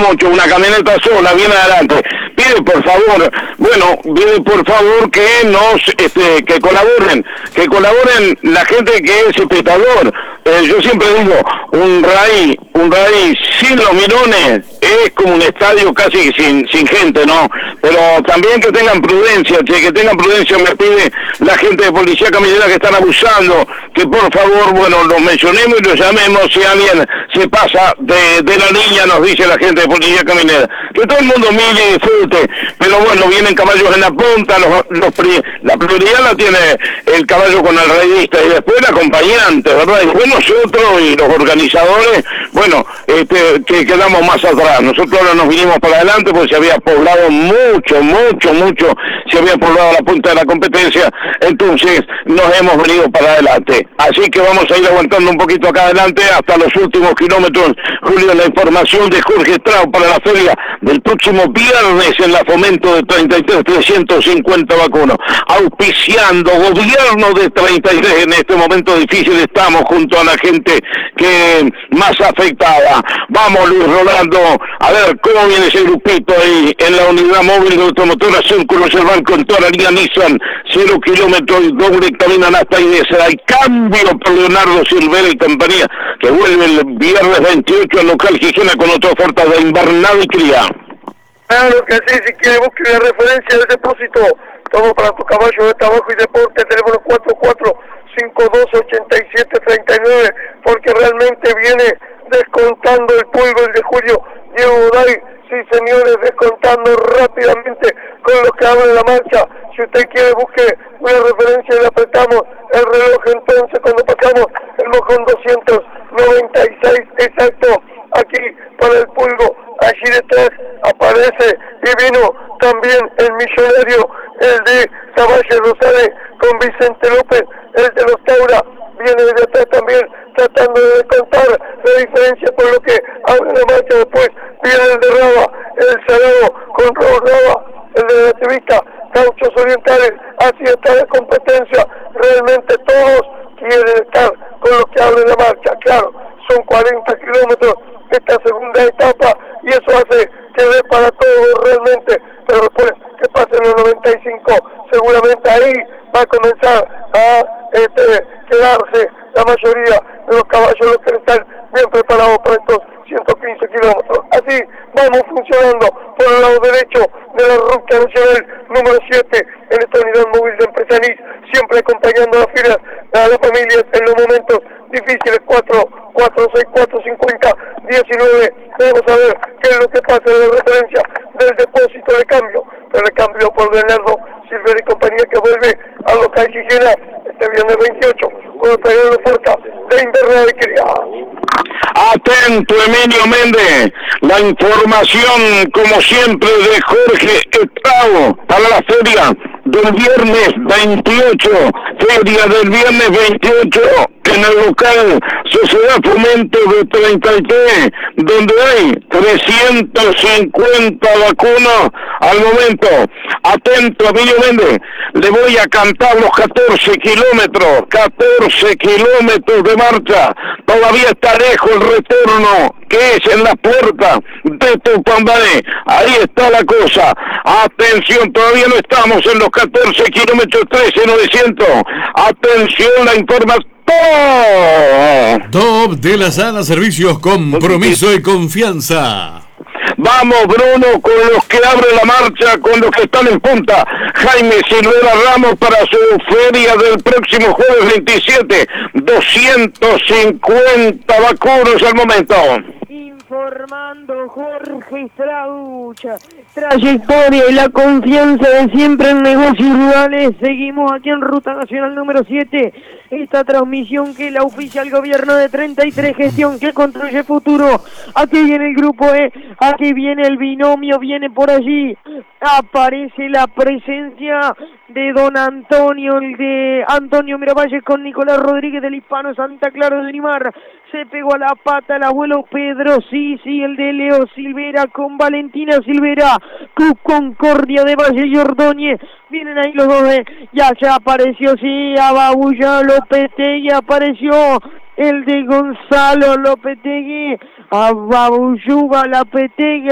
mucho, una camioneta sola, viene adelante. Pide por favor, que que colaboren la gente que es espectador. Yo siempre digo, un raíz sin los mirones es como un estadio casi sin gente, ¿no? Pero también que tengan prudencia, me pide la gente de Policía Caminera que están abusando, que por favor, los mencionemos y los llamemos si alguien se pasa de la línea, nos dice la gente de Policía Caminera. Que todo el mundo mire y disfrute, pero vienen caballos en la punta, la prioridad la tiene el caballo con el revista y después el acompañante, ¿verdad? Y después nosotros y los organizadores, que quedamos más atrás. Nosotros ahora nos vinimos para adelante porque se había poblado mucho, se había poblado la punta de la competencia, entonces nos hemos venido para adelante. Así que vamos a ir aguantando un poquito acá adelante hasta los últimos kilómetros. Julio, la información de Jorge Strauss para la feria del próximo viernes en la Fomento de 33.350 vacunos. Auspiciando gobierno de 33, en este momento difícil estamos junto a la gente que más afectada. Vamos, Luis Rolando, a ver cómo viene ese grupito ahí en la unidad móvil de automotora Círculo Cerval con toda la línea Nissan, 0 kilómetros y doble cabina hasta IDESA. Hay cambio por Leonardo Silvera y compañía, que vuelve el viernes 28 al local Gijena con otra oferta de invernada y cría. Claro que sí, si quiere busque la referencia del depósito, todo para tu caballo de trabajo y deporte, teléfono 44-52-87-39, porque realmente viene descontando el pulgo el de Julio Diego Goday. Sí, señores, descontando rápidamente con los que abren la marcha. Si usted quiere, busque una referencia y le apretamos el reloj. Entonces, cuando pasamos el mojón 296, exacto, aquí para el pulgo, allí detrás aparece y vino también el millonario, el de Caballo Rosales con Vicente López, el de los Taura, viene de atrás también tratando de descontar la diferencia por lo que abre la marcha. Después viene el de Raba, el Salado con Raúl Raba, el de la activista Gauchos Orientales. Así está la competencia, realmente todos quieren estar con los que abren la marcha. Claro, son 40 kilómetros esta segunda etapa y eso hace que dé para todos realmente, pero después que pasen los 95 seguramente ahí va a comenzar a quedarse la mayoría de los caballos, los que están bien preparados para estos 115 kilómetros. Así vamos funcionando por el lado derecho de la ruta nacional número 7 en esta unidad móvil de Empresanís, siempre acompañando a las filas, a las familias en los momentos difíciles. 4-6-4-50-19. Vamos a ver qué es lo que pasa en la referencia del depósito de cambio. Pero el cambio por Leonardo Silvera y compañía, que vuelve a local Gijena este viernes 28 con otra gran oferta de invernada de cría. Atento, Emilio Méndez, la información como siempre de Jorge Strauss para la feria del viernes 28, feria del viernes 28 en el local Sociedad Fomento de 33, donde hay 350 vacunas al momento. Atento, Emilio Méndez, le voy a cantar los 14 kilómetros de marcha. Todavía está lejos el retorno, que es en la puerta de Tupambané. Ahí está la cosa. Atención, todavía no estamos en los 14 kilómetros, 13.900. Atención, la información. Top de la Sala, servicios, compromiso y confianza. Vamos, Bruno, con los que abren la marcha, con los que están en punta. Jaime Silvera Ramos para su feria del próximo jueves 27. 250 vacunos al momento. Informando Jorge Strauss, trayectoria y la confianza de siempre en negocios rurales. Seguimos aquí en Ruta Nacional número 7, esta transmisión que la oficia el gobierno de 33, gestión que construye futuro. Aquí viene el grupo E, aquí viene el binomio, viene por allí, aparece la presencia de don Antonio, el de Antonio Miravalle con Nicolás Rodríguez del Hispano Santa Clara de Limar. Se pegó a la pata el abuelo Pedro, sí, el de Leo Silvera con Valentina Silvera, Club Concordia de Valle y Ordóñez. Vienen ahí los dos, ya apareció, sí, Ababulla Lopetegui, apareció el de Gonzalo Lopetegui, Ababulluga Lopetegui.